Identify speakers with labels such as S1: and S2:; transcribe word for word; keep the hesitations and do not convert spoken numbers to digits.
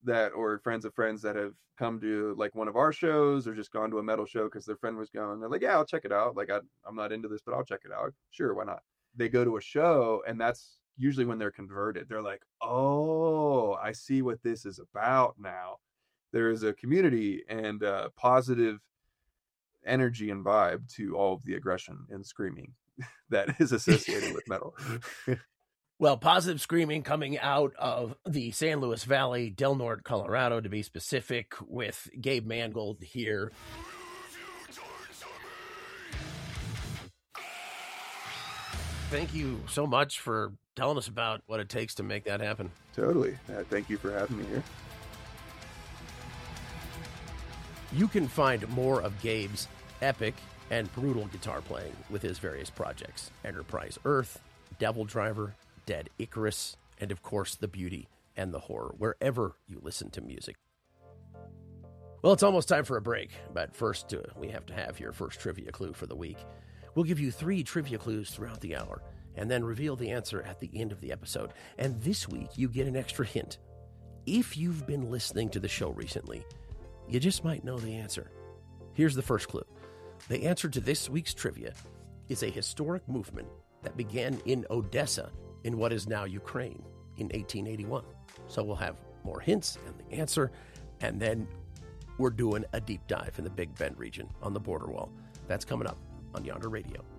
S1: that, or friends of friends that have come to like one of our shows or just gone to a metal show because their friend was going. They're like, yeah, I'll check it out. Like I, I'm not into this, but I'll check it out. Sure, why not? They go to a show, and that's usually when they're converted. They're like, oh, I see what this is about now. There is a community and uh, positive energy and vibe to all of the aggression and screaming that is associated with metal.
S2: Well, positive screaming coming out of the San Luis Valley, Del Norte, Colorado, to be specific, with Gabe Mangold here. Thank you so much for telling us about what it takes to make that happen.
S1: Totally. Uh, thank you for having me here.
S2: You can find more of Gabe's epic and brutal guitar playing with his various projects: Enterprise Earth, Devil Driver, Dead Icarus, and of course The Beauty and the Horror, wherever you listen to music. Well, it's almost time for a break, but first uh, we have to have your first trivia clue for the week. We'll give you three trivia clues throughout the hour and then reveal the answer at the end of the episode. And this week you get an extra hint. If you've been listening to the show recently, you just might know the answer. Here's the first clue. The answer to this week's trivia is a historic movement that began in Odessa in what is now Ukraine in eighteen eighty-one. So we'll have more hints and the answer, and then we're doing a deep dive in the Big Bend region on the border wall. That's coming up on Yonder Radio.